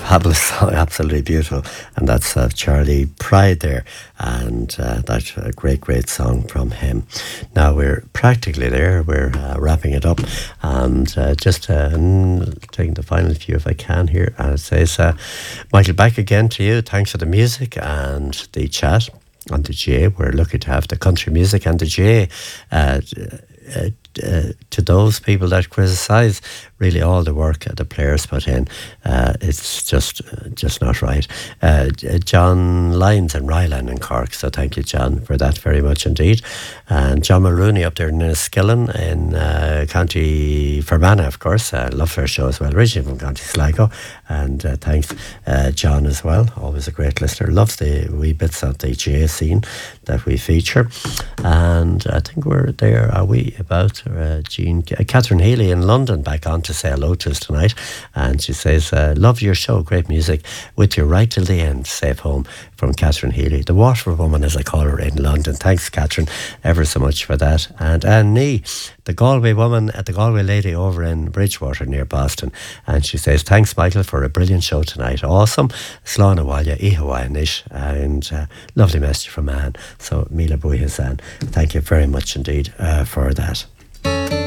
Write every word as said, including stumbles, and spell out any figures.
fabulous song, absolutely beautiful. And that's uh, Charlie Pride there. And uh, that's a great, great song from him. Now we're practically there. We're uh, wrapping it up. And uh, just uh, taking the final few if I can here. And it says, uh, Michael, back again to you. Thanks for the music and the chat. On the J, we're lucky to have the country music and the J. Uh, uh, uh, to those people that criticise really all the work the players put in, uh, it's just uh, just not right. Uh, John Lyons in Ryland in Cork, so thank you, John, for that very much indeed. And John Mulrooney up there in Enniskillen in uh, County Fermanagh, of course. I uh, love their show as well, originally from County Sligo. And uh, thanks, uh, John, as well. Always a great listener. Loves the wee bits of the J scene that we feature. And I think we're there, are we, about uh, Jean, uh, Catherine Healy in London back on to say hello to us tonight. And she says, uh, love your show, great music, with you right till the end, safe home, from Catherine Healy, the Waterford woman, as I call her, in London. Thanks, Catherine, ever so much for that. And Anne Nee, the Galway woman, at the Galway lady over in Bridgewater near Boston. And she says, thanks, Michael, for a brilliant show tonight. Awesome. Slán Awalya, Ihawa Nish, and uh, lovely message from Anne. So, Mila Buihes, Anne. Thank you very much indeed uh, for that.